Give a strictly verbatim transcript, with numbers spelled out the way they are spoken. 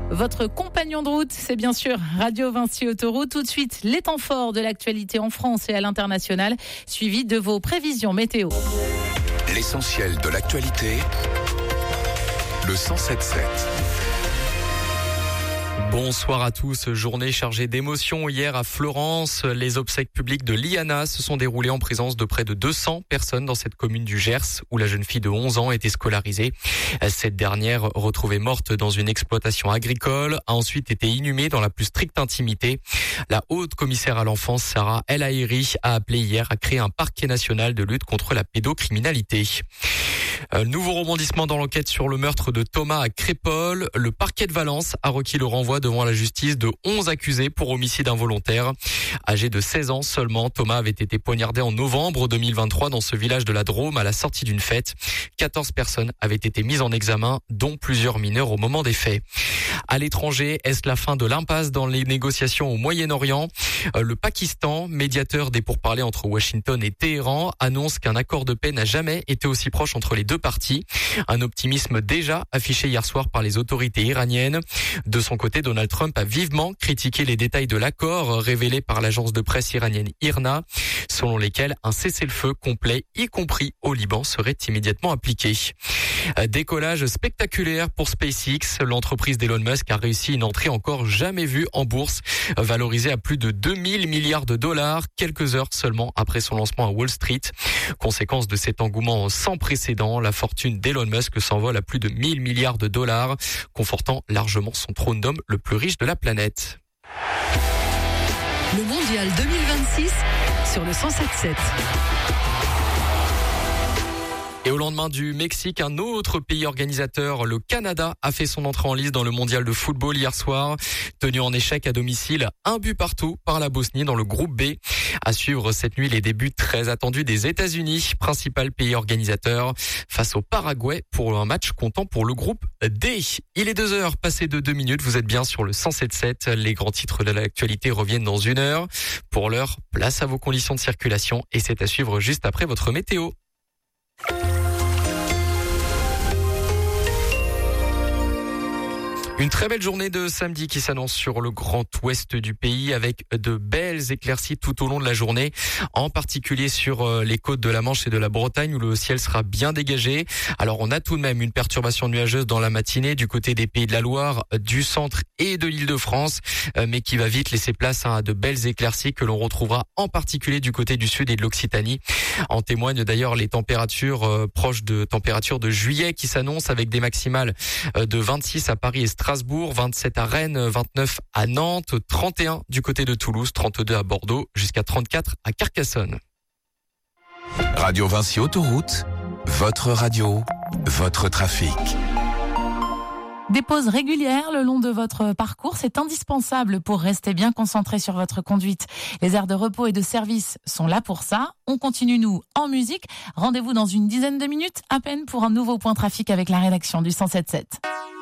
Votre compagnon de route, c'est bien sûr Radio Vinci Autoroute. Tout de suite, les temps forts de l'actualité en France et à l'international, suivi de vos prévisions météo. L'essentiel de l'actualité, le cent sept sept. Bonsoir à tous. Journée chargée d'émotions hier à Florence. Les obsèques publiques de Liana se sont déroulées en présence de près de deux cents personnes dans cette commune du Gers où la jeune fille de onze ans était scolarisée. Cette dernière, retrouvée morte dans une exploitation agricole, a ensuite été inhumée dans la plus stricte intimité. La haute commissaire à l'enfance, Sarah El Haïry, a appelé hier à créer un parquet national de lutte contre la pédocriminalité. Un nouveau rebondissement dans l'enquête sur le meurtre de Thomas à Crépol. Le parquet de Valence a requis le renvoi devant la justice de onze accusés pour homicide involontaire. Âgé de seize ans seulement, Thomas avait été poignardé en novembre deux mille vingt-trois dans ce village de la Drôme à la sortie d'une fête. quatorze personnes avaient été mises en examen, dont plusieurs mineurs au moment des faits. À l'étranger, est-ce la fin de l'impasse dans les négociations au Moyen-Orient ? Le Pakistan, médiateur des pourparlers entre Washington et Téhéran, annonce qu'un accord de paix n'a jamais été aussi proche entre les deux parties. Un optimisme déjà affiché hier soir par les autorités iraniennes. De son côté, Donald Trump a vivement critiqué les détails de l'accord révélé par l'agence de presse iranienne IRNA, selon lesquels un cessez-le-feu complet, y compris au Liban, serait immédiatement appliqué. Décollage spectaculaire pour SpaceX. L'entreprise d'Elon Musk a réussi une entrée encore jamais vue en bourse, valorisée à plus de deux mille milliards de dollars, quelques heures seulement après son lancement à Wall Street. Conséquence de cet engouement sans précédent, la fortune d'Elon Musk s'envole à plus de mille milliards de dollars, confortant largement son trône d'homme le plus riche de la planète. Le mondial deux mille vingt-six sur le cent sept sept. Et au lendemain du Mexique, un autre pays organisateur, le Canada, a fait son entrée en lice dans le mondial de football hier soir. Tenu en échec à domicile, un but partout par la Bosnie dans le groupe B. À suivre cette nuit les débuts très attendus des États-Unis, principal pays organisateur, face au Paraguay pour un match comptant pour le groupe D. Il est deux heures, passé de deux minutes, vous êtes bien sur le cent sept sept. Les grands titres de l'actualité reviennent dans une heure. Pour l'heure, place à vos conditions de circulation et c'est à suivre juste après votre météo. Une très belle journée de samedi qui s'annonce sur le grand ouest du pays avec de belles éclaircies tout au long de la journée, en particulier sur les côtes de la Manche et de la Bretagne où le ciel sera bien dégagé. Alors on a tout de même une perturbation nuageuse dans la matinée du côté des Pays de la Loire, du centre et de l'Île-de-France, mais qui va vite laisser place à de belles éclaircies que l'on retrouvera en particulier du côté du sud et de l'Occitanie. En témoignent d'ailleurs les températures proches de températures de juillet qui s'annoncent avec des maximales de vingt-six à Paris et Strasbourg, vingt-sept à Rennes, vingt-neuf à Nantes, trente et un du côté de Toulouse, trente-deux à Bordeaux, jusqu'à trente-quatre à Carcassonne. Radio Vinci Autoroute, votre radio, votre trafic. Des pauses régulières le long de votre parcours, c'est indispensable pour rester bien concentré sur votre conduite. Les aires de repos et de service sont là pour ça. On continue, nous, en musique. Rendez-vous dans une dizaine de minutes, à peine, pour un nouveau point trafic avec la rédaction du cent sept sept.